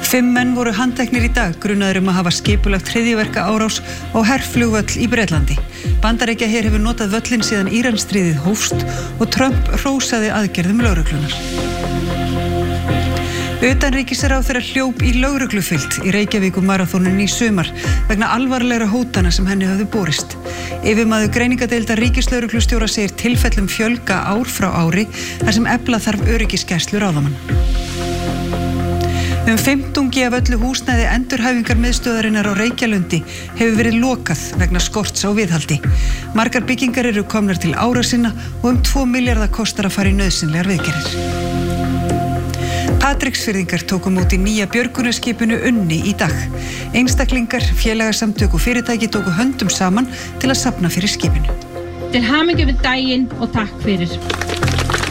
5 menn voru handteknir í dag, grunaðir að hafa skipulagt hryðjuverkaárás á herflugvöll í Bretlandi. Bandaríkjaher hefur notað völlinn síðan Íransstríðið hófst og Trump hrósaði aðgerðum lögreglunnar. Utanríkisráðherra hljóp í lögreglufylgd í Reykjavíkurmaraþoninu í sumar vegna alvarlegra hótana sem henni höfðu borist. Yfirmaður greiningadeildar ríkislögreglustjóra segir tilfellum fjölga ár frá ári þar sem efla þarf öryggisgæslu ráðamanna. 15 af öllu húsnæði endurhæfingarmiðstöðvarinnar á Reykjalundi hefur verið lokað vegna skorts á viðhaldi. Margar byggingar eru komnar til ára sinna og 2 milljarða kostar að fara í nauðsynlegar viðgerðir. Patreksfirðingar tóku móti nýja björgunarskipinu Unni í dag. Einstaklingar, félagasamtök og fyrirtæki tóku höndum saman til að safna fyrir skipinu. Til hamingju við daginn og takk fyrir.